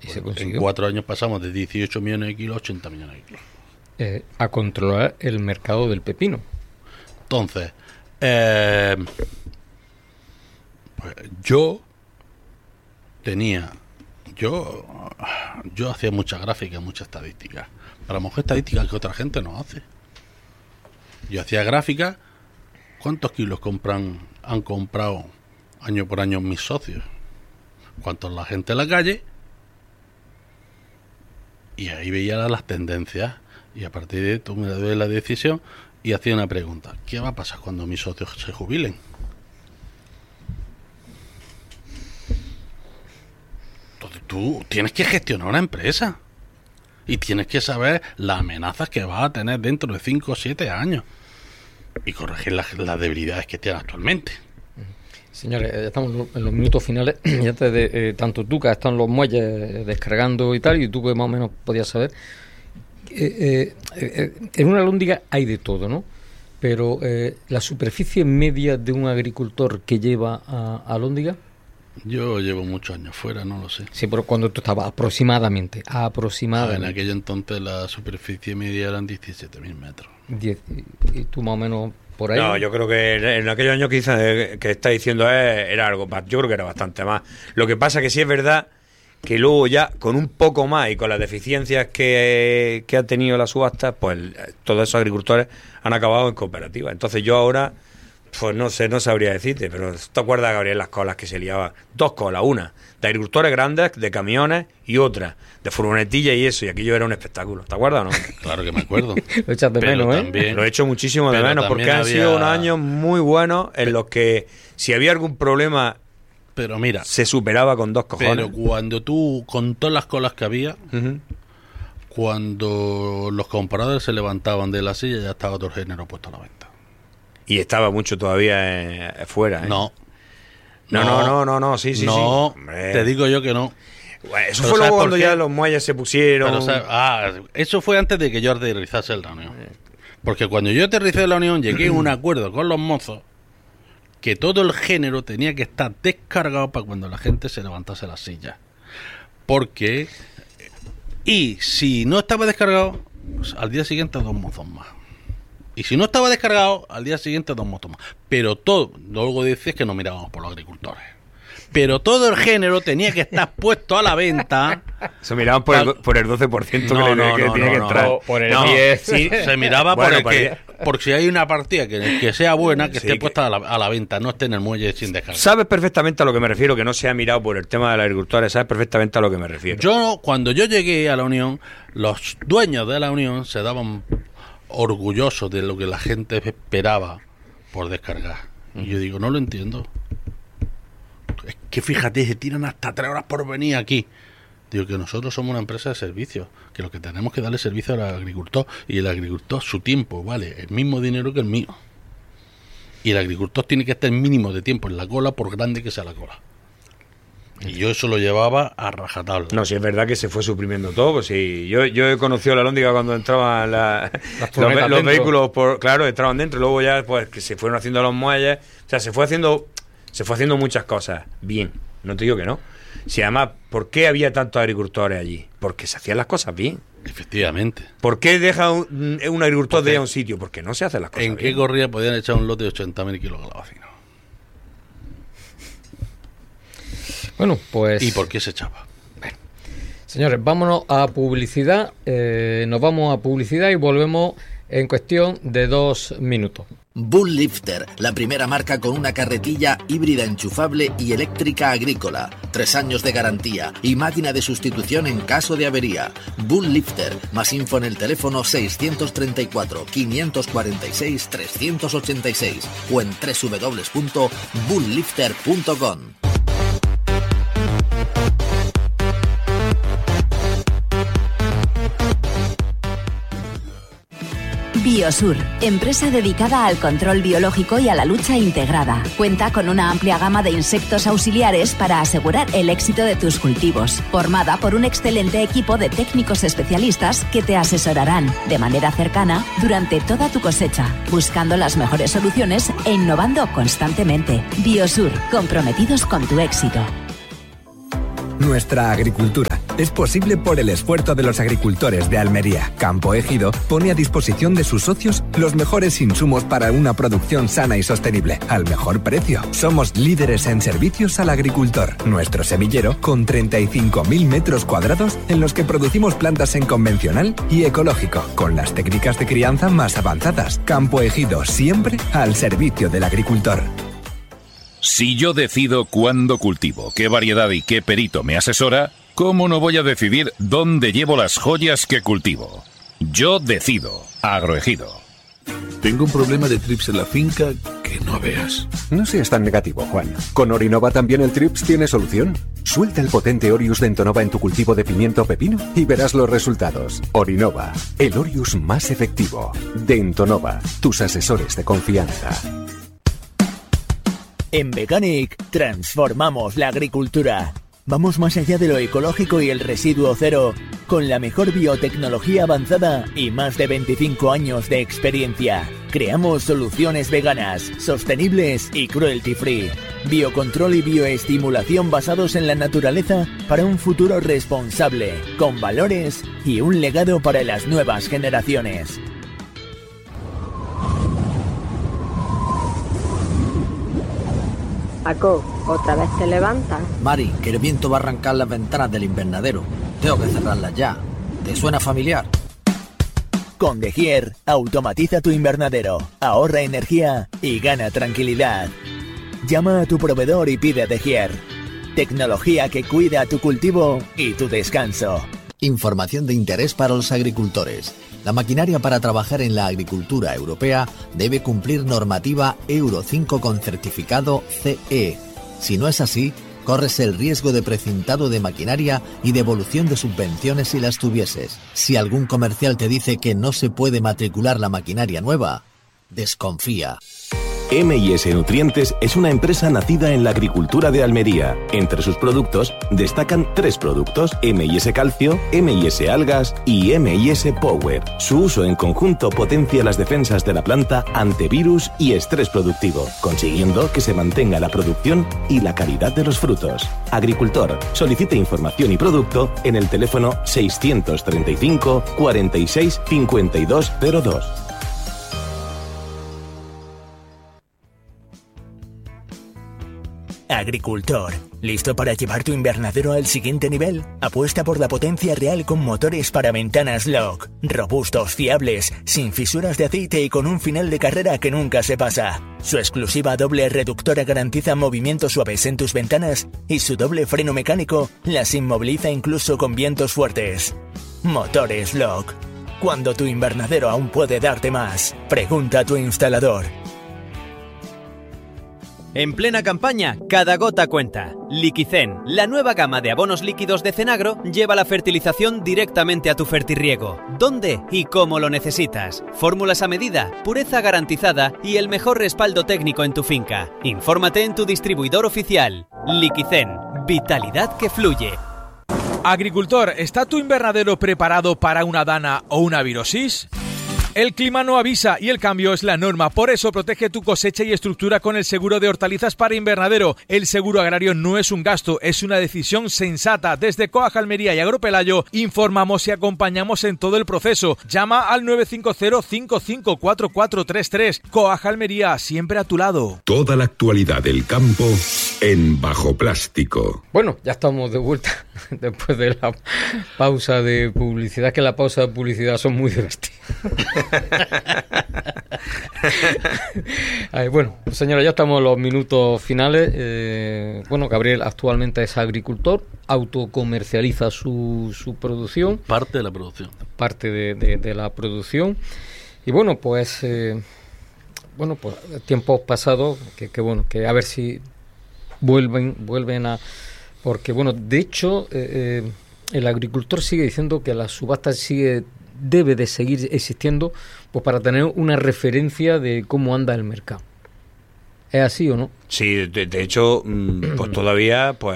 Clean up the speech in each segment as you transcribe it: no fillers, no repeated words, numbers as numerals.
¿Y se consiguió? En 4 años pasamos de 18 millones de kilos a 80 millones de kilos. A controlar el mercado del pepino. Entonces, pues yo hacía muchas gráficas, muchas estadísticas. Para lo mejor estadísticas que otra gente no hace. Yo hacía gráficas, ¿cuántos kilos han comprado año por año mis socios? ¿Cuántos la gente en la calle? Y ahí veía las tendencias. Y a partir de esto me doy la decisión y hacía una pregunta: ¿qué va a pasar cuando mis socios se jubilen? Entonces tú tienes que gestionar una empresa y tienes que saber las amenazas que vas a tener dentro de 5 o 7 años y corregir las debilidades que tienes actualmente. Señores, ya estamos en los minutos finales. Ya tanto tú que has estado en los muelles descargando y tal, y tú que más o menos podías saber. En una alhóndiga hay de todo, ¿no? Pero la superficie media de un agricultor que lleva a alhóndiga. Yo llevo muchos años fuera, no lo sé. Sí, pero cuando tú estabas aproximadamente. En aquel entonces la superficie media eran 17.000 metros. ¿Y tú más o menos por ahí? No, yo creo que en aquellos años quizás que está diciendo era algo más. Yo creo que era bastante más. Lo que pasa que sí es verdad que luego ya con un poco más y con las deficiencias que ha tenido la subasta, pues todos esos agricultores han acabado en cooperativa. Entonces yo ahora, pues no sabría decirte, pero ¿te acuerdas, Gabriel, las colas que se liaban? 2 colas, una de agricultores grandes, de camiones, y otra de furgonetilla y eso, y aquello era un espectáculo. ¿Te acuerdas o no? Claro que me acuerdo. Lo echas de menos, también, lo he hecho muchísimo de menos, porque han sido unos años muy buenos en los que si había algún problema, pero mira, se superaba con 2 cojones. Pero cuando tú, con todas las colas que había, cuando los compradores se levantaban de la silla, ya estaba todo el género puesto a la venta. Y estaba mucho todavía fuera, ¿eh? No, sí. No, hombre. Te digo yo que no. Bueno, eso fue luego cuando ya los muelles se pusieron. Pero, eso fue antes de que yo aterrizase en la Unión. Porque cuando yo aterricé en la Unión, llegué a un acuerdo con los mozos que todo el género tenía que estar descargado para cuando la gente se levantase la silla. Porque, y si no estaba descargado, pues, al día siguiente 2 mozos más. Y si no estaba descargado, al día siguiente 2 mozos más. Pero todo, luego dices que no mirábamos por los agricultores. Pero todo el género tenía que estar puesto a la venta. Se miraban por el 12% que tenía que entrar. Por el 10%. Sí, se miraba por si hay una partida que sea buena, que esté puesta a la venta, no esté en el muelle sin descargar. Sabes perfectamente a lo que me refiero, que no se ha mirado por el tema de los agricultores, sabes perfectamente a lo que me refiero. Cuando yo llegué a la Unión, los dueños de la Unión se daban orgullosos de lo que la gente esperaba por descargar. Y yo digo, no lo entiendo. Es que fíjate, se tiran hasta 3 horas por venir aquí. Digo que nosotros somos una empresa de servicios, que lo que tenemos que darle servicio al agricultor, y el agricultor su tiempo vale el mismo dinero que el mío. Y el agricultor tiene que estar el mínimo de tiempo en la cola, por grande que sea la cola. Y yo eso lo llevaba a rajatabla. No, si es verdad que se fue suprimiendo todo. Pues sí, yo he conocido la alhóndiga cuando entraban los vehículos, entraban dentro, y luego ya pues que se fueron haciendo los muelles. O sea, se fue haciendo muchas cosas bien. No te digo que no. Si además, ¿por qué había tantos agricultores allí? Porque se hacían las cosas bien. Efectivamente. ¿Por qué deja un agricultor de ir a un sitio? Porque no se hacen las cosas bien. ¿En qué corrida podían echar un lote de 80.000 kilos de galvacino? Bueno, pues... ¿Y por qué se echaba? Bueno, señores, vámonos a publicidad. Nos vamos a publicidad y volvemos en cuestión de 2 minutos. Bull Lifter, la primera marca con una carretilla híbrida enchufable y eléctrica agrícola, 3 años de garantía y máquina de sustitución en caso de avería. Bull Lifter, más info en el teléfono 634 546 386 o en www.bulllifter.com. Biosur, empresa dedicada al control biológico y a la lucha integrada. Cuenta con una amplia gama de insectos auxiliares para asegurar el éxito de tus cultivos. Formada por un excelente equipo de técnicos especialistas que te asesorarán de manera cercana durante toda tu cosecha, buscando las mejores soluciones e innovando constantemente. Biosur, comprometidos con tu éxito. Nuestra agricultura es posible por el esfuerzo de los agricultores de Almería. Campo Ejido pone a disposición de sus socios los mejores insumos para una producción sana y sostenible, al mejor precio. Somos líderes en servicios al agricultor. Nuestro semillero, con 35.000 metros cuadrados en los que producimos plantas en convencional y ecológico, con las técnicas de crianza más avanzadas. Campo Ejido, siempre al servicio del agricultor. Si yo decido cuándo cultivo, qué variedad y qué perito me asesora, ¿cómo no voy a decidir dónde llevo las joyas que cultivo? Yo decido. Agroejido. Tengo un problema de trips en la finca que no veas. No seas tan negativo, Juan. Con Orinova también el trips tiene solución. Suelta el potente Orius de Entonova en tu cultivo de pimiento o pepino y verás los resultados. Orinova, el Orius más efectivo. De Entonova, tus asesores de confianza. En Veganic transformamos la agricultura. Vamos más allá de lo ecológico y el residuo cero, con la mejor biotecnología avanzada y más de 25 años de experiencia. Creamos soluciones veganas, sostenibles y cruelty free. Biocontrol y bioestimulación basados en la naturaleza para un futuro responsable, con valores y un legado para las nuevas generaciones. Paco, ¿otra vez te levantas? Mari, que el viento va a arrancar las ventanas del invernadero. Tengo que cerrarlas ya. ¿Te suena familiar? Con De Gier, automatiza tu invernadero, ahorra energía y gana tranquilidad. Llama a tu proveedor y pide De Gier. Tecnología que cuida tu cultivo y tu descanso. Información de interés para los agricultores. La maquinaria para trabajar en la agricultura europea debe cumplir normativa Euro 5 con certificado CE. Si no es así, corres el riesgo de precintado de maquinaria y devolución de subvenciones si las tuvieses. Si algún comercial te dice que no se puede matricular la maquinaria nueva, desconfía. M&S Nutrientes es una empresa nacida en la agricultura de Almería. Entre sus productos destacan 3 productos: M&S Calcio, M&S Algas y M&S Power. Su uso en conjunto potencia las defensas de la planta ante virus y estrés productivo, consiguiendo que se mantenga la producción y la calidad de los frutos. Agricultor, solicite información y producto en el teléfono 635 46 52 02. Agricultor, ¿listo para llevar tu invernadero al siguiente nivel? Apuesta por la potencia real con motores para ventanas Lock. Robustos, fiables, sin fisuras de aceite y con un final de carrera que nunca se pasa. Su exclusiva doble reductora garantiza movimientos suaves en tus ventanas y su doble freno mecánico las inmoviliza incluso con vientos fuertes. Motores Lock. Cuando tu invernadero aún puede darte más, pregunta a tu instalador. En plena campaña, cada gota cuenta. Liquicen, la nueva gama de abonos líquidos de Cenagro, lleva la fertilización directamente a tu fertirriego. ¿Dónde y cómo lo necesitas? Fórmulas a medida, pureza garantizada y el mejor respaldo técnico en tu finca. Infórmate en tu distribuidor oficial. Liquicen, vitalidad que fluye. Agricultor, ¿está tu invernadero preparado para una dana o una virosis? El clima no avisa y el cambio es la norma. Por eso protege tu cosecha y estructura con el seguro de hortalizas para invernadero. El seguro agrario no es un gasto, es una decisión sensata. Desde Coag Almería y Agropelayo informamos y acompañamos en todo el proceso. Llama al 950-554433. Coag Almería, siempre a tu lado. Toda la actualidad del campo en Bajo Plástico. Bueno, ya estamos de vuelta después de la pausa de publicidad, que la pausa de publicidad son muy divertidas. Bueno, señora, ya estamos en los minutos finales. Bueno, Gabriel actualmente es agricultor, autocomercializa su producción. Parte de la producción. Parte de la producción. Y bueno, pues tiempos pasados, que a ver si vuelven a... Porque, bueno, de hecho, el agricultor sigue diciendo que la subasta debe de seguir existiendo, pues para tener una referencia de cómo anda el mercado. ¿Es así o no? Sí, de hecho, pues todavía, pues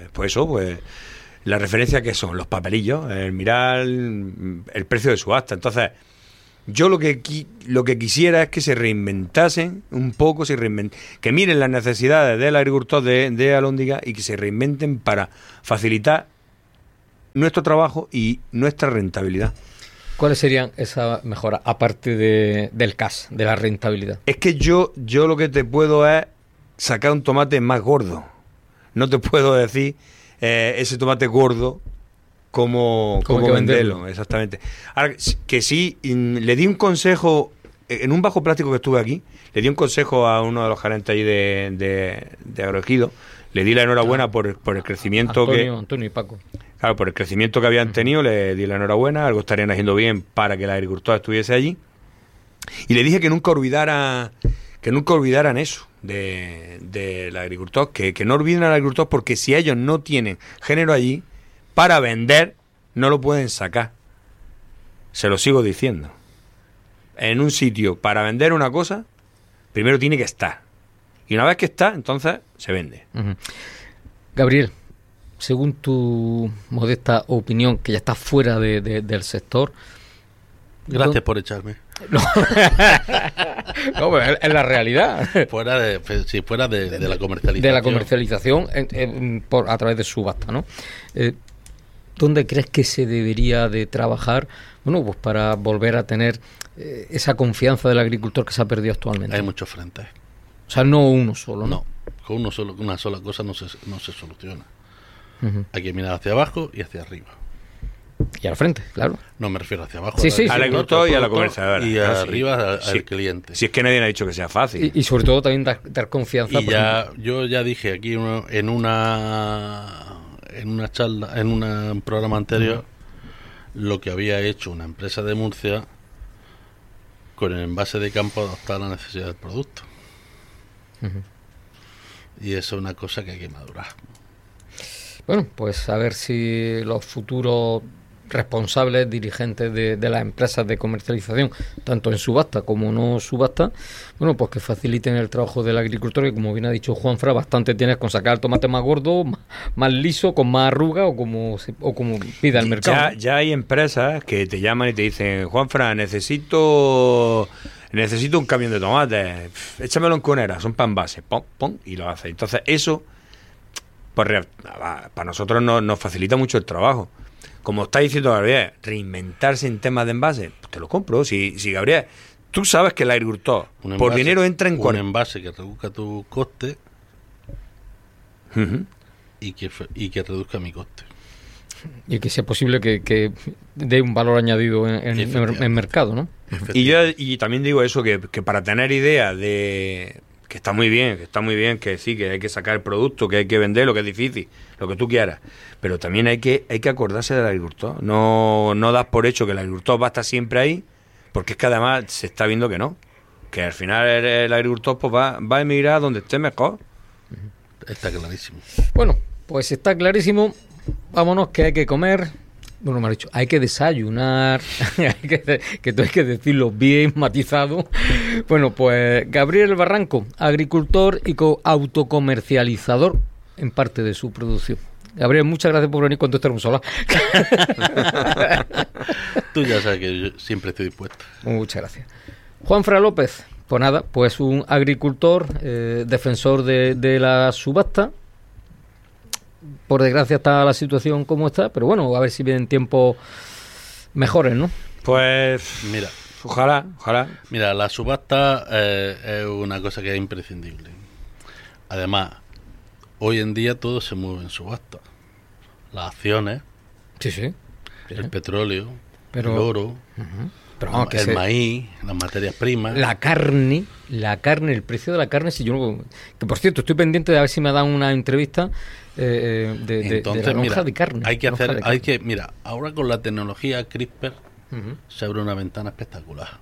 la referencia que son los papelillos, el mirar el precio de subasta. Entonces, yo lo que quisiera es que se reinventasen un poco, que miren las necesidades del agricultor de Alhóndiga y que se reinventen para facilitar nuestro trabajo y nuestra rentabilidad. ¿Cuáles serían esas mejoras, aparte del CAS, de la rentabilidad? Es que yo lo que te puedo es sacar un tomate más gordo. No te puedo decir ese tomate gordo cómo venderlo. Exactamente. Ahora, que sí, le di un consejo, en un bajo plástico que estuve aquí, le di un consejo a uno de los gerentes ahí de Agroejido. Le di la enhorabuena por el crecimiento Antonio y Paco. Claro, por el crecimiento que habían tenido, le di la enhorabuena, algo estarían haciendo bien para que el agricultor estuviese allí. Y le dije que nunca olvidaran eso del agricultor, que no olviden al agricultor, porque si ellos no tienen género allí, para vender, no lo pueden sacar. Se lo sigo diciendo. En un sitio, para vender una cosa, primero tiene que estar. Y una vez que está, entonces se vende. Gabriel, según tu modesta opinión, que ya estás fuera del sector... Gracias por echarme. No, pues es la realidad. Fuera de la comercialización. De la comercialización a través de subasta, ¿no? ¿Dónde crees que se debería de trabajar, bueno, pues para volver a tener esa confianza del agricultor que se ha perdido actualmente? Hay muchos frentes. O sea, no uno solo, ¿no? No, con una sola cosa no se soluciona. Hay que mirar hacia abajo y hacia arriba. Y al frente, claro. No me refiero hacia abajo. Sí, al agricultor y a la comercializadora. Y arriba al cliente. Si es que nadie ha dicho que sea fácil. Y sobre todo también dar confianza. Y yo ya dije aquí en una charla, en un programa anterior, lo que había hecho una empresa de Murcia con el envase de campo adaptar a la necesidad del producto. Y eso es una cosa que hay que madurar. Bueno, pues a ver si los futuros responsables, dirigentes de las empresas de comercialización, tanto en subasta como no subasta, bueno, pues que faciliten el trabajo del agricultor, que como bien ha dicho Juanfra, bastante tienes con sacar el tomate más gordo, más liso, con más arruga o como pida el mercado. Ya hay empresas que te llaman y te dicen: Juanfra, necesito un camión de tomates, échamelo en conera, son pan base, pom, pom, y lo hace. Entonces eso, pues para nosotros nos facilita mucho el trabajo. Como está diciendo Gabriel, reinventarse en temas de envase, pues te lo compro. Si Gabriel, tú sabes que el agricultor por dinero entra en un envase que reduzca tu coste y que reduzca mi coste. Y que sea posible que dé un valor añadido en mercado, ¿no? Y también digo eso, que para tener idea de que está muy bien, que sí, que hay que sacar el producto, que hay que venderlo, que es difícil, lo que tú quieras, pero también hay que acordarse del agricultor. No das por hecho que el agricultor va a estar siempre ahí, porque es que además se está viendo que no, que al final el agricultor pues va a emigrar donde esté mejor. Está clarísimo. Bueno, pues está clarísimo. Vámonos, que hay que comer. Bueno, me ha dicho, hay que desayunar, que tú hay que decirlo bien matizado. Bueno, pues Gabriel Barranco, agricultor y autocomercializador en parte de su producción. Gabriel, muchas gracias por venir cuando estemos solas. Tú ya sabes que yo siempre estoy dispuesto. Muchas gracias. Juanfra López, pues nada, pues un agricultor, defensor de la subasta. Por desgracia está la situación como está, pero bueno, a ver si vienen tiempos mejores, ¿no? Pues mira, ojalá. Mira, la subasta es una cosa que es imprescindible. Además, hoy en día todo se mueve en subasta. Las acciones, sí. El petróleo, el oro, pero vamos, el maíz, las materias primas, la carne, el precio de la carne. Si yo que por cierto estoy pendiente de a ver si me dan una entrevista de la lonja de carne. Mira, ahora con la tecnología CRISPR se abre una ventana espectacular.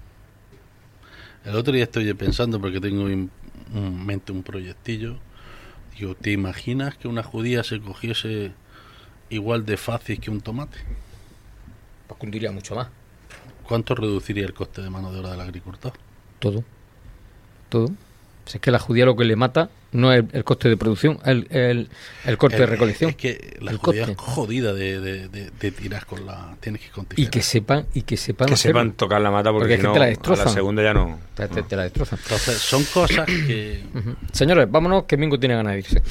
El otro día estoy pensando, porque tengo en mente un proyectillo, digo, ¿te imaginas que una judía se cogiese igual de fácil que un tomate? Pues cundiría mucho más. ¿Cuánto reduciría el coste de mano de obra del agricultor? Todo. Pues es que la judía lo que le mata no es el coste de producción, el corte de recolección. Es que la judía es jodida de tirar con la... Tienes que con y que sepan que sepan tocar la mata, porque si no, te la destrozan. A la segunda ya no. Te la destrozan. Entonces, son cosas que... Señores, vámonos, que Mingo tiene ganas de irse.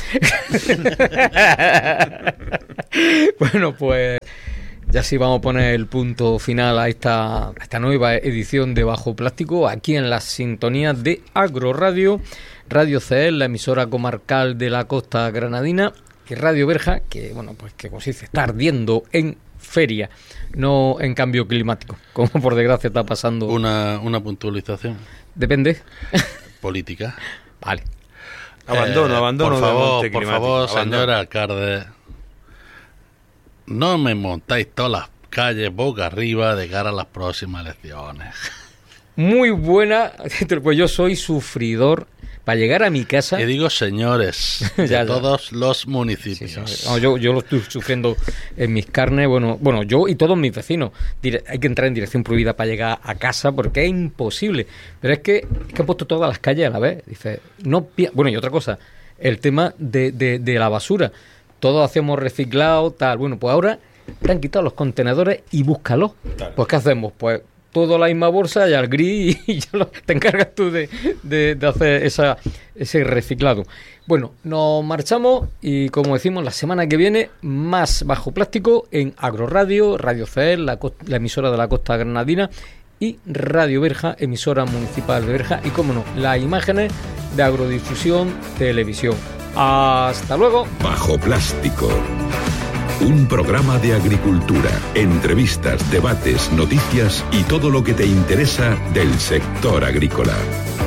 Bueno, pues ya sí vamos a poner el punto final a esta nueva edición de Bajo Plástico, aquí en las sintonías de Agroradio, Radio CEL, la emisora comarcal de la costa granadina, y Radio Berja, que bueno, pues que consiste, está ardiendo en feria, no en cambio climático, como por desgracia está pasando. Una puntualización. Depende. Política. Vale. Abandono. Por favor, señor alcalde, no me montáis todas las calles boca arriba de cara a las próximas elecciones. Muy buena, pues yo soy sufridor. Para llegar a mi casa... Y digo señores de todos los municipios. Sí. No, yo lo estoy sufriendo en mis carnes, bueno, yo y todos mis vecinos. Hay que entrar en dirección prohibida para llegar a casa porque es imposible. Pero es que he puesto todas las calles a la vez. Dice, bueno, y otra cosa, el tema de la basura. Todos hacemos reciclado, tal. Bueno, pues ahora te han quitado los contenedores y búscalos. Claro. Pues ¿qué hacemos? Pues todo la misma bolsa y al gris y ya te encargas tú de hacer ese reciclado. Bueno, nos marchamos y como decimos, la semana que viene más Bajo Plástico en Agroradio, Radio CEL, la emisora de la costa granadina, y Radio Berja, emisora municipal de Berja, y cómo no, las imágenes de Agrodifusión Televisión. Hasta luego. Bajo Plástico. Un programa de agricultura, entrevistas, debates, noticias y todo lo que te interesa del sector agrícola.